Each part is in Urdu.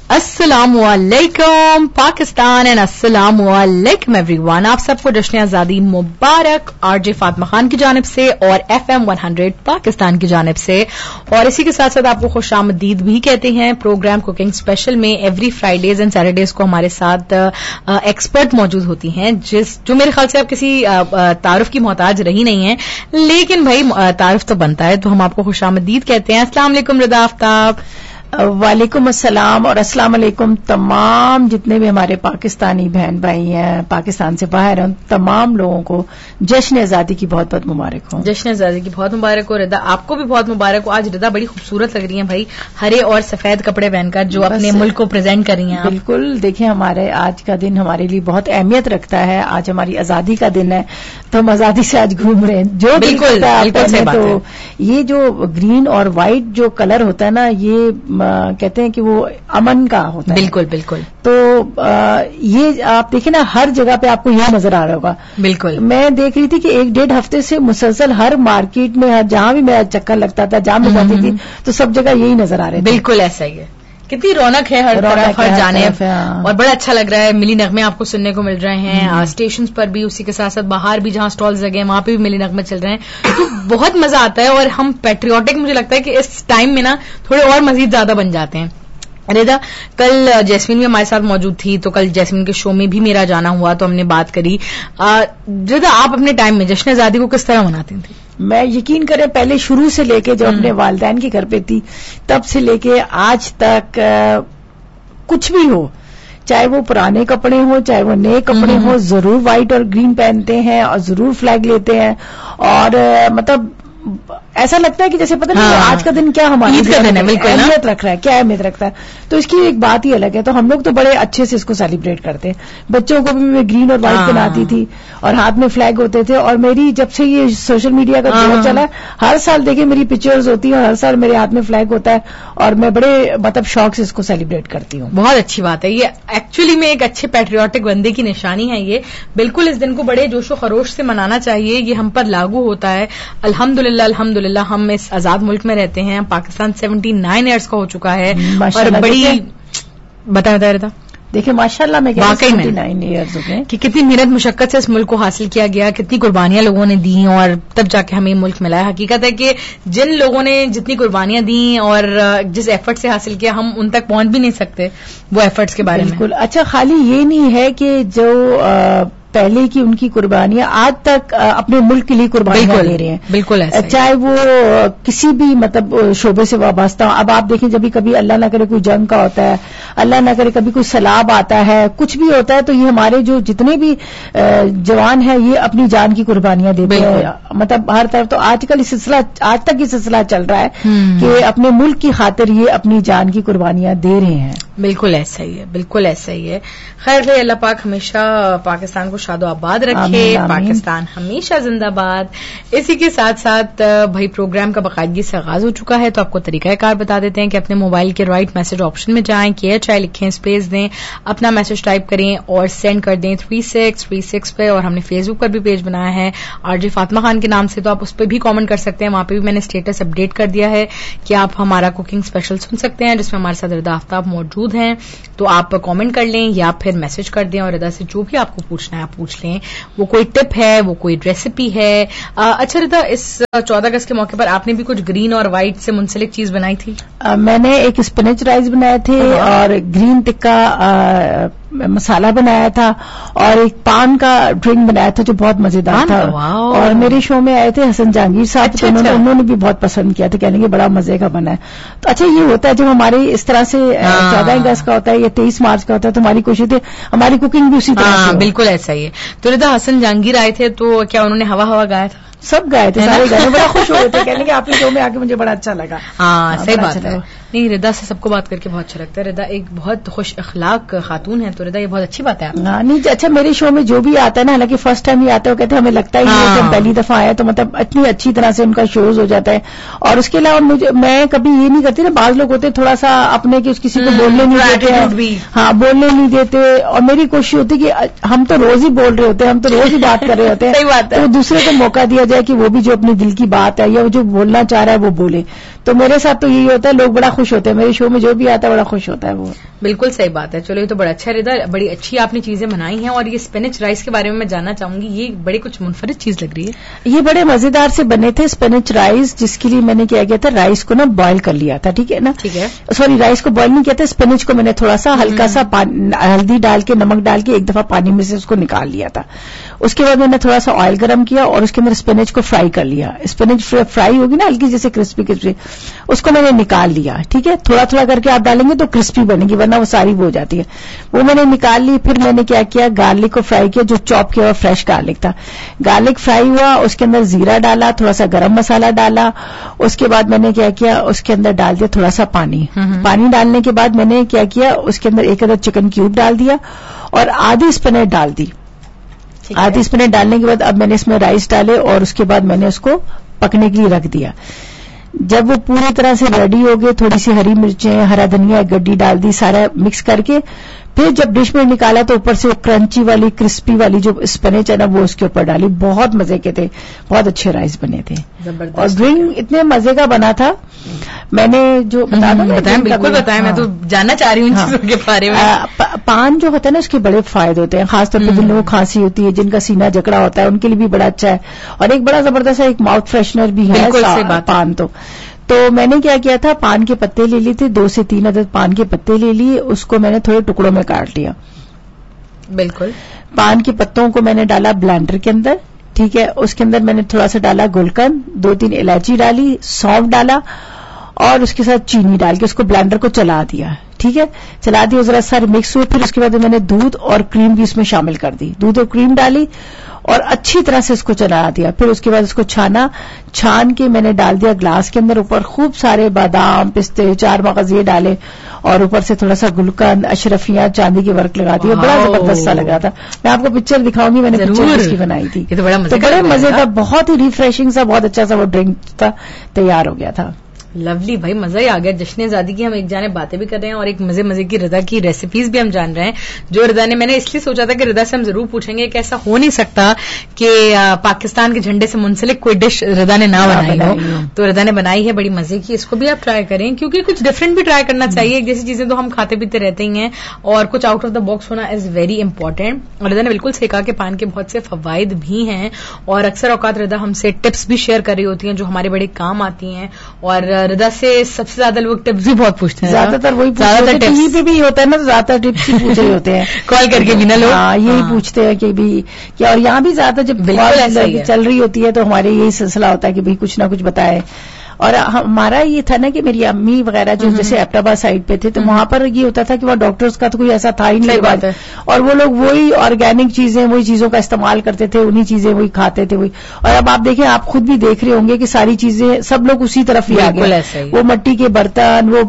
अस्सलामु अलैकुम पाकिस्तान एंड अस्सलामु अलैकुम एवरीवन. आप सबको जश्न आज़ादी मुबारक आरजे फातिमा खान की जानिब से और FM 100 पाकिस्तान की जानिब से. और इसी के साथ साथ आपको खुशामदीद भी कहते हैं. प्रोग्राम कुकिंग स्पेशल में एवरी फ्राइडेज एंड सैटरडेज को हमारे साथ एक्सपर्ट मौजूद होती हैं, जो मेरे ख्याल से आप किसी तारुफ की मोहताज रही नहीं है, लेकिन भाई तारुफ तो बनता है, तो हम आपको खुशामदीद कहते हैं. अस्सलाम वालेकुम रिदा आफ्ताब. वालेकुम अस्सलाम और अस्सलाम वालेकुम तमाम जितने भी हमारे पाकिस्तानी बहन भाई हैं, पाकिस्तान से बाहर हैं, तमाम लोगों को जश्न आज़ादी की बहुत बहुत मुबारक हो. जश्न आज़ादी की बहुत मुबारक हो. रिदा आपको भी बहुत मुबारक हो. आज रिदा बड़ी खूबसूरत लग रही हैं भाई, हरे और सफेद कपड़े पहनकर, जो अपने मुल्क को प्रेजेंट कर रही हैं. बिल्कुल. देखिए, हमारे आज का दिन हमारे लिए बहुत अहमियत रखता है. आज हमारी आज़ादी का दिन है, तो हम आज़ादी से आज घूम रहे हैं. जो बिल्कुल तो ये जो ग्रीन और व्हाइट जो कलर होता है ना, ये कहते हैं कि वो अमन का होता है. बिल्कुल बिल्कुल. तो ये आप देखिए ना, हर जगह पे आपको यह नजर आ रहा होगा. बिल्कुल. मैं देख रही थी कि 1-1.5 हफ्ते से मुसलसल हर मार्केट में, जहां भी मेरा चक्कर लगता था, जहां मैं जाती थी, तो सब जगह यही नजर आ रहे थे. बिल्कुल ऐसा ही है. कितनी रौनक है हर तरफ, हर जानिब, और बड़ा अच्छा लग रहा है. मिली नगमे आपको सुनने को मिल रहे हैं स्टेशन पर भी, उसी के साथ साथ बाहर भी जहां स्टॉल्स लगे हैं वहां पे भी मिली नगमे चल रहे हैं. तो बहुत मजा आता है और हम पैट्रियोटिक, मुझे लगता है कि इस टाइम में ना थोड़े और मजीद ज्यादा बन जाते हैं. रिदा, कल जैस्मीन भी हमारे साथ मौजूद थी, तो कल जैस्मीन के शो में भी मेरा जाना हुआ, तो हमने बात करी. रिदा, आप अपने टाइम में जश्न आज़ादी को किस तरह मनाती थी? मैं यकीन करें, पहले शुरू से लेके जब अपने वालिदैन के घर पे थी, तब से लेके आज तक कुछ भी हो, चाहे वो पुराने कपड़े हो चाहे वो नए कपड़े हो, जरूर व्हाइट और ग्रीन पहनते हैं और जरूर फ्लैग लेते हैं. और मतलब ऐसा लगता है कि जैसे पता नहीं आज का दिन क्या हमारी ईद का दिन है, बिल्कुल अहमियत रख रहा है, क्या अहमियत रखता है. तो इसकी एक बात ही अलग है. तो हम लोग तो बड़े अच्छे से इसको सेलिब्रेट करते हैं. बच्चों को भी मैं ग्रीन और व्हाइट पहनाती थी और हाथ में फ्लैग होते थे. और मेरी जब से ये सोशल मीडिया का दौर चला, हर साल देखिए मेरी पिक्चर्स होती हैं और हर साल मेरे हाथ में फ्लैग होता है, और मैं बड़े मतलब शौक से इसको सेलिब्रेट करती हूँ. बहुत अच्छी बात है. ये एक्चुअली में एक अच्छे पैट्रियोटिक बंदे की निशानी है. ये बिल्कुल इस दिन को बड़े जोशो खरोश से मनाना चाहिए. ये हम पर लागू होता है. अल्हम्दुलिल्लाह अल्हम्दुलिल्लाह हम इस आजाद मुल्क में रहते हैं. पाकिस्तान 79 ईयर्स का हो चुका है और बड़ी बता रहा था. देखिए माशाल्लाह, मैं वाकई में 79 ईयर्स हो गए कि कितनी मेहनत मुशक्कत से इस मुल्क को हासिल किया गया, कितनी कुर्बानियां लोगों ने दी और तब जाके हमें मुल्क मिला है. हकीकत है कि जिन लोगों ने जितनी कुर्बानियां दी और जिस एफर्ट से हासिल किया, हम उन तक पहुंच भी नहीं सकते वो एफर्ट्स के बारे में. बिल्कुल. अच्छा, खाली ये नहीं है कि जो पहले की उनकी कुर्बानियां आज तक अपने मुल्क के लिए कुर्बानियां दे रहे हैं. बिल्कुल ऐसा, चाहे वो किसी भी मतलब शोबे से वाबस्ता हो. अब आप देखें, जब भी कभी अल्लाह ना करे कोई जंग का होता है, अल्लाह ना करे कभी कोई सैलाब आता है, कुछ भी होता है, तो ये हमारे जो जितने भी जवान हैं, ये अपनी जान की कुर्बानियां देते हैं. मतलब हर तरफ. तो आजकल सिलसिला, आज तक ये सिलसिला चल रहा है कि अपने मुल्क की खातिर ये अपनी जान की कुर्बानियां दे रहे हैं. बिल्कुल ऐसा ही है, बिल्कुल ऐसा ही है. खैर, अल्लाह पाक हमेशा पाकिस्तान को शादो आबाद रखे. पाकिस्तान हमेशा जिंदाबाद. इसी के साथ साथ भाई प्रोग्राम का बाकायदगी से आगाज हो चुका है, तो आपको तरीकाकार बता देते हैं कि अपने मोबाइल के राइट मैसेज ऑप्शन में जाएं, केयर चाहे लिखें, स्पेस दें, अपना मैसेज टाइप करें और सेंड कर दें 3636 पे. और हमने फेसबुक पर भी पेज बनाया है आरजे फातिमा खान के नाम से, तो आप उस पर भी कॉमेंट कर सकते हैं. वहां पर भी मैंने स्टेटस अपडेट कर दिया है कि आप हमारा कुकिंग स्पेशल सुन सकते हैं, जिसमें हमारे साथ रिदा आफ्ताब मौजूद हैं. तो आप कॉमेंट कर लें या फिर मैसेज कर दें और रिदा से जो भी आपको पूछना है आप पूछ लें. वो कोई टिप है, वो कोई रेसिपी है. अच्छा रिदा, इस 14 अगस्त के मौके पर आपने भी कुछ ग्रीन और व्हाइट से मुंसलिक चीज बनाई थी? मैंने एक स्पिनच राइस बनाए थे और ग्रीन टिक्का मसाला बनाया था और एक पान का ड्रिंक बनाया था जो बहुत मजेदार था. और मेरे शो में आए थे हसन जहांगीर साहब. अच्छा, उन्होंने भी बहुत पसंद किया था, कहने के बड़ा मजे का बना है. तो अच्छा, ये होता है जब हमारी इस तरह से 14 अगस्त का होता है या 23 मार्च का होता है, तो हमारी कोशिश थी हमारी कुकिंग भी उसी तरह से. बिल्कुल ऐसा ही है. तो रिदा, हसन जहांगीर आए थे, तो क्या उन्होंने हवा हवा गाया था? सब गाए थे, सारे गाने. बड़ा खुश हो गए थे, कहने के आपके शो में आके मुझे बड़ा अच्छा लगा. हाँ, सही बात है. नहीं, रिदा से सबको बात करके बहुत अच्छा लगता है. रिदा एक बहुत खुश अखलाक खातून है, तो रिदा ये बहुत अच्छी बात है. नहीं, अच्छा, मेरे शो में जो भी आता है ना, हालांकि फर्स्ट टाइम ही आता है, वो कहते हैं हमें लगता ही है कि हम पहली दफा आए, तो मतलब इतनी अच्छी तरह से उनका शोज हो जाता है. और उसके अलावा मैं कभी ये नहीं करती ना, बाज लोग होते थोड़ा सा अपने कि किसी को बोलने नहीं देते. हाँ, बोलने नहीं देते. और मेरी कोशिश होती है कि हम तो रोज ही बोल रहे होते हैं, हम तो रोज ही बात कर रहे होते हैं. सही बात है. तो दूसरे को मौका दिया जाए कि वो भी जो अपने दिल की बात है या वो जो बोलना चाह रहा है वो बोले. تو میرے ساتھ تو یہی ہوتا ہے, لوگ بڑا خوش ہوتے ہیں میرے شو میں, جو بھی آتا ہے بڑا خوش ہوتا ہے وہ. بالکل صحیح بات ہے. چلو یہ تو بڑا اچھا رضا, بڑی اچھی آپ نے چیزیں بنائی ہیں. اور یہ اسپینچ رائس کے بارے میں جاننا چاہوں گی, یہ بڑی کچھ منفرد چیز لگ رہی ہے. یہ بڑے مزیدار سے بنے تھے اسپینچ رائس, جس کے لیے میں نے کیا کیا تھا, رائس کو نا بوائل کر لیا تھا, ٹھیک ہے نا, ٹھیک ہے, سوری رائس کو بوائل نہیں کیا تھا, اسپینچ کو میں نے تھوڑا سا ہلکا سا ہلدی ڈال کے, نمک ڈال کے ایک دفعہ پانی میں سے اس کو نکال لیا تھا. اس کے بعد میں نے تھوڑا سا آئل گرم کیا اور اس کے اندر اسپینچ کو فرائی کر لیا. اسپینچ فرائی ہوگی نا ہلکی جیسے کرسپی کرسپی, اس کو میں نے نکال لیا, ٹھیک ہے. تھوڑا تھوڑا کر کے آپ ڈالیں گے تو کرسپی بنے گی, ورنہ وہ ساری وہ ہو جاتی ہے. وہ میں نے نکال لی. پھر میں نے کیا کیا, گارلک کو فرائی کیا, جو چاپ کیا ہوا فریش گارلک تھا. گارلک فرائی ہوا, اس کے اندر زیرہ ڈالا, تھوڑا سا گرم مسالہ ڈالا. اس کے بعد میں نے کیا کیا, اس کے اندر ڈال دیا تھوڑا سا پانی. پانی ڈالنے کے بعد میں نے کیا کیا, اس کے اندر ایک عدد چکن کیوب ڈال دیا اور آدھی اسپینچ ڈال دی. آدھی اسپینچ ڈالنے کے بعد اب میں نے اس میں رائس ڈالے اور اس کے بعد میں نے اس کو پکنے کے لیے رکھ دیا. جب وہ پوری طرح سے ریڈی ہو گئے, تھوڑی سی ہری مرچیں, ہرا دھنیا, ایک گڈی ڈال دی, سارا مکس کر کے پھر جب ڈش میں نکالا تو اوپر سے وہ کرنچی والی کرسپی والی جو اسپینچ ہے نا وہ اس کے اوپر ڈالی. بہت مزے کے تھے, بہت اچھے رائس بنے تھے. اور ڈرنک اتنے مزے کا بنا تھا. میں نے جو بتایا, بالکل بتایا, میں تو جاننا چاہ رہی ہوں ان چیزوں کے بارے میں. پان جو ہوتا ہے نا اس کے بڑے فائدے ہوتے ہیں, خاص طور پہ جن لوگوں کو کھانسی ہوتی ہے, جن کا سینہ جکڑا ہوتا ہے, ان کے لیے بھی بڑا اچھا ہے. اور ایک بڑا زبردست ایک ماؤتھ فریشنر بھی ہے پان. تو میں نے کیا کیا تھا, پان کے پتے لے لیے تھے, 2 سے 3 عدد پان کے پتے لے لیے. اس کو میں نے تھوڑے ٹکڑوں میں کاٹ لیا. بالکل. پان کے پتوں کو میں نے ڈالا بلینڈر کے اندر, ٹھیک ہے. اس کے اندر میں نے تھوڑا سا ڈالا گلقند, 2-3 الائچی ڈالی, سونف ڈالا اور اس کے ساتھ چینی ڈال کے اس کو بلینڈر کو چلا دیا, ٹھیک ہے. چلا دیا, ذرا سارے مکس ہوئے. پھر اس کے بعد میں نے دودھ اور کریم بھی اس میں شامل کر دی. دودھ اور کریم ڈالی اور اچھی طرح سے اس کو چلا دیا. پھر اس کے بعد اس کو چھان کے میں نے ڈال دیا گلاس کے اندر. اوپر خوب سارے بادام, پستے, 4 مغز یہ ڈالے اور اوپر سے تھوڑا سا گلقند, اشرفیاں, چاندی کے ورق لگا دیا. بڑا زبردست سا لگا تھا. میں آپ کو پکچر دکھاؤں گی, میں نے پکچر اس کی بنائی تھی. تو بڑے مزے کا, بہت ہی ریفریشنگ سا, بہت اچھا سا وہ ڈرنک تھا, تیار ہو گیا تھا. لولی بھائی, مزہ ہی آ گیا. جشن آزادی کی ہم ایک جانے باتیں بھی کر رہے ہیں اور ایک مزے کی رضا کی ریسیپیز بھی ہم جان رہے ہیں جو رضا نے, میں نے اس لیے سوچا تھا کہ رضا سے ہم ضرور پوچھیں گے کہ ایسا ہو نہیں سکتا کہ پاکستان کے جھنڈے سے منسلک کوئی ڈش رضا نے نہ بنائی ہو. تو رضا نے بنائی ہے, بڑی مزے کی. اس کو بھی آپ ٹرائی کریں کیونکہ کچھ ڈفرینٹ بھی ٹرائی کرنا چاہیے. ایک جیسی چیزیں تو ہم کھاتے پیتے رہتے ہی ہیں اور کچھ آؤٹ آف دا باکس ہونا از ویری امپورٹینٹ. اور رضا نے بالکل صحیح کہا کہ پان کے بہت سے فوائد بھی ہیں اور اکثر اوقات رضا ہم سے ٹپس بھی شیئر کر رہی ہوتی ہیں جو ہمارے بڑے کام آتی ہیں. اور رضا سے سب سے زیادہ لوگ ٹپس بھی بہت پوچھتے ہیں. زیادہ تر وہی ٹی وی پہ بھی ہوتا ہے نا, تو زیادہ تر ٹپس ہی پوچھ رہے ہوتے ہیں کال کر کے بھی نا لوگ. یہی پوچھتے ہیں کہ بھی کیا. اور یہاں بھی زیادہ جب چل رہی ہوتی ہے تو ہمارے یہی سلسلہ ہوتا ہے کہ بھائی کچھ نہ کچھ بتائے. اور ہمارا یہ تھا نا کہ میری امی وغیرہ جو جیسے ایبٹ آباد سائڈ پہ تھے تو وہاں پر یہ ہوتا تھا کہ وہاں ڈاکٹرز کا تو کوئی ایسا تھا ہی نہیں بات ہے, اور وہ لوگ وہی آرگینک چیزیں, وہی چیزوں کا استعمال کرتے تھے, انہی چیزیں وہی کھاتے تھے وہی. اور اب آپ دیکھیں, آپ خود بھی دیکھ رہے ہوں گے کہ ساری چیزیں سب لوگ اسی طرف ہی آ گئے. وہ مٹی کے برتن, وہ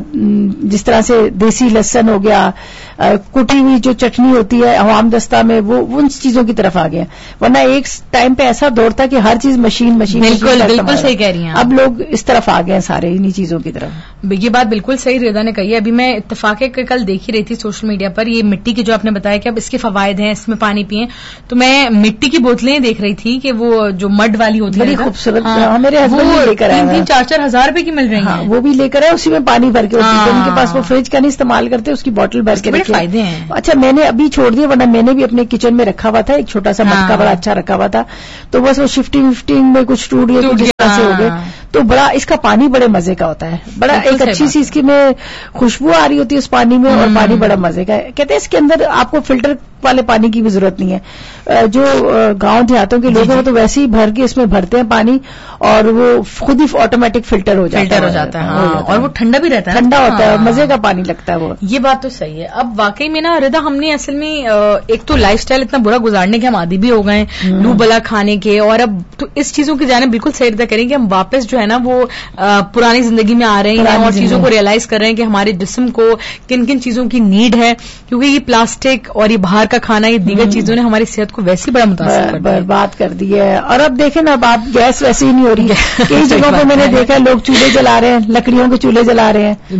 جس طرح سے دیسی لہسن ہو گیا, کٹی ہوئی جو چٹنی ہوتی ہے عوام دستہ میں, وہ ان چیزوں کی طرف آ گئے. ورنہ ایک ٹائم پہ ایسا دور تھا کہ ہر چیز مشین. بالکل صحیح کہہ رہی ہیں. اب لوگ اس طرف آ گئے سارے انہی چیزوں کی طرف. یہ بات بالکل صحیح رضا نے کہی ہے. ابھی میں اتفاق کل دیکھ ہی رہی تھی سوشل میڈیا پر, یہ مٹی کی جو آپ نے بتایا کہ اب اس کے فوائد ہیں, اس میں پانی پیئیں, تو میں مٹی کی بوتلیں دیکھ رہی تھی کہ وہ جو مڈ والی ہوتی ہے, بڑی خوبصورت, میرے ہسبینڈ لے کر آئے, 3-4 ہزار روپے کی مل رہی ہیں. وہ بھی لے کر آئے, اسی میں پانی بھر کے. ان کے پاس وہ فریج کا نہیں استعمال کرتے, اس کی بوٹل بھر کے رکھے. فائدے ہیں. اچھا, میں نے ابھی چھوڑ دیا, ورنہ میں نے بھی اپنے کچن میں رکھا ہوا تھا ایک چھوٹا سا مٹکا, بڑا اچھا رکھا ہوا تھا. تو بس وہ شفٹنگ میں کچھ ٹوٹ گیا, کچھ جس طرح سے ہو گئے. تو بڑا اس کا پانی بڑے مزے کا ہوتا ہے, بڑا ایک اچھی سی اس کی میں خوشبو آ رہی ہوتی ہے اس پانی میں, اور پانی بڑا مزے کا ہے. کہتے ہیں اس کے اندر آپ کو فلٹر والے پانی کی بھی ضرورت نہیں ہے. جو گاؤں دیہاتوں کے لوگ ہیں وہ تو ویسے ہی بھر کے اس میں بھرتے ہیں پانی, اور وہ خود ہی آٹومیٹک فلٹر ہو جاتا ہے. اور وہ ٹھنڈا بھی رہتا ہے, ٹھنڈا ہوتا ہے, مزے کا پانی لگتا ہے وہ. یہ بات تو صحیح ہے. اب واقعی میں نا رضا, ہم نے اصل میں ایک تو لائف سٹائل اتنا برا گزارنے کے ہم عادی بھی ہو گئے, لو بلا کھانے کے, اور اب تو اس چیزوں کی جانب بالکل صحیح رضا کریں کہ ہم واپس جو ہے نا وہ پرانی زندگی میں آ رہے ہیں اور چیزوں کو ریئلائز کر رہے ہیں کہ ہمارے جسم کو کن کن چیزوں کی نیڈ ہے, کیونکہ یہ پلاسٹک اور یہ باہر کا کھانا, یہ دیگر چیزوں نے ہماری صحت کو ویسے بڑا متاثر کر دیا, برباد کر دی ہے. اور اب دیکھیں نا, اب آپ گیس ویسے ہی نہیں ہو رہی ہے. کئی جگہوں پہ میں نے دیکھا لوگ چولہے جلا رہے ہیں, لکڑیوں کے چولہے جلا رہے ہیں,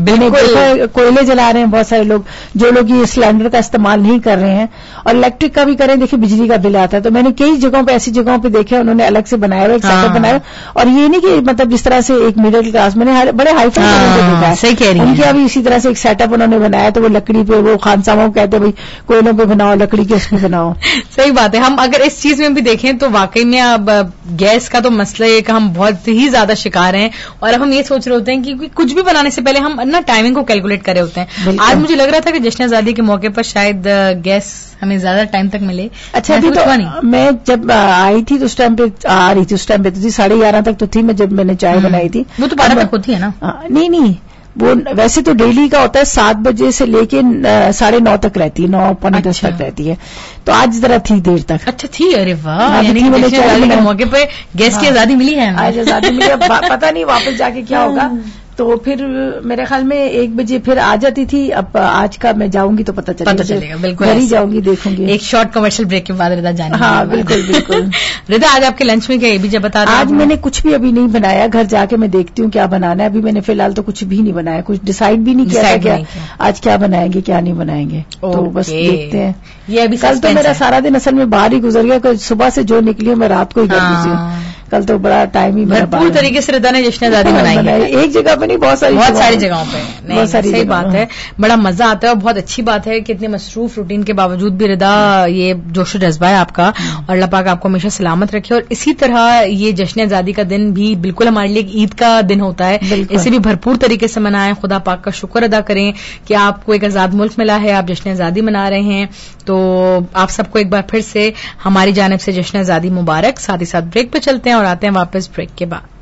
کوئلے جلا رہے ہیں بہت سارے لوگ. جو لوگ یہ سلینڈر کا استعمال نہیں کر رہے ہیں اور الیکٹرک کا بھی کریں, دیکھیں بجلی کا بل آتا ہے. تو میں نے کئی جگہوں پہ ایسی جگہوں پہ دیکھا انہوں نے الگ سے بنایا ہوا ایک سیٹ اپ بنایا, اور یہ نہیں کہ مطلب جس طرح سے ایک مڈل کلاس, میں نے بڑے ہائی فائی لوگوں کو دیکھا ہے ان کے ابھی اسی طرح سے ایک سیٹ اپ انہوں نے بنایا. تو وہ لکڑی پہ, وہ خانساموں کو کہتے ہیں بھائی کوئلوں پہ بناؤ, لکڑی کے اس پہ بناؤ. صحیح بات ہے. ہم اگر اس چیز میں بھی دیکھیں تو واقعی میں اب گیس کا تو مسئلہ ہے کہ ہم بہت ہی زیادہ شکار ہیں, اور اب ہم یہ سوچ رہے ہوتے ہیں کہ کچھ بھی بنانے سے پہلے ہم نا ٹائمنگ کو کیلکولیٹ کر رہے ہوتے ہیں. آج مجھے لگ رہا تھا کہ جشن آزادی کے موقع پر شاید گیس ہمیں زیادہ ٹائم تک ملے. اچھا ابھی تو میں جب آئی تھی تو اس ٹائم پہ آ رہی تھی, اس ٹائم پہ تھی 11:30 تک تو تھی میں جب میں نے چائے بنائی تھی. وہ تو 12 تک ہوتی ہے نا؟ نہیں, وہ ویسے تو ڈیلی کا ہوتا ہے, 7 بجے سے لے کے 9:30 تک رہتی ہے, 9:10 تک رہتی ہے. تو آج ذرا تھی دیر تک. اچھا تھی, ارے واہ, یعنی جشن آزادی کے موقع پہ گیس کی آزادی ملی ہے. آج آزادی ملی ہے, پتہ نہیں واپس جا کے کیا ہوگا. تو پھر میرے خیال میں 1 بجے پھر آ جاتی تھی. اب آج کا میں جاؤں گی تو پتہ چلے گا. بالکل گھر ہی جاؤں گی, دیکھوں گی. ایک شارٹ کمرشل بریک کے بعد رضا جانے. ہاں بالکل بالکل. رضا آج آپ کے لنچ میں کیا, یہ بھی جب بتا دیں. آج میں نے کچھ بھی ابھی نہیں بنایا, گھر جا کے میں دیکھتی ہوں کیا بنانا ہے. ابھی میں نے فی الحال تو کچھ بھی نہیں بنایا, کچھ ڈیسائیڈ بھی نہیں کیا کیا آج کیا بنائیں گے کیا نہیں بنائیں گے. تو بس دیکھتے ہیں. یہ ابھی کل تو میرا سارا دن اصل میں باہر ہی گزر گیا, صبح سے جو نکلی ہوں میں رات کو ہی کر گزری ہوں. کل تو بڑا ٹائم ہی بھرپور طریقے سے رضا نے جشن آزادی منائی. ایک جگہ پہ نہیں, بہت ساری جگہوں پہ. صحیح بات ہے, بڑا مزہ آتا ہے اور بہت اچھی بات ہے کہ اتنے مصروف روٹین کے باوجود بھی رضا یہ جوش و جذبہ ہے آپ کا, اور اللہ پاک آپ کو ہمیشہ سلامت رکھے. اور اسی طرح یہ جشن آزادی کا دن بھی بالکل ہمارے لیے عید کا دن ہوتا ہے, اسے بھی بھرپور طریقے سے منائیں. خدا پاک کا شکر ادا کریں کہ آپ کو ایک آزاد ملک ملا ہے, آپ جشن آزادی منا رہے ہیں. تو آپ سب کو ایک بار پھر سے ہماری جانب سے جشن آزادی مبارک. ساتھ ہی ساتھ بریک پہ چلتے ہیں اور آتے ہیں واپس بریک کے بعد.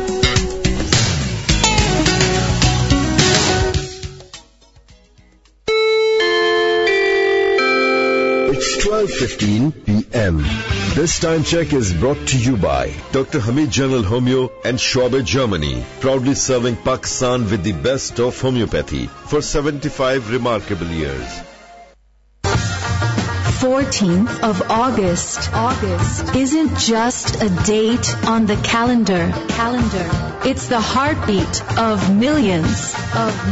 It's 12:15 p.m. This time check is brought to you by Dr. Hamid General Homeo and Schwabe Germany, proudly serving Pakistan with the best of homeopathy for 75 remarkable years. 14th of August isn't just a date on the calendar. It's the heartbeat of millions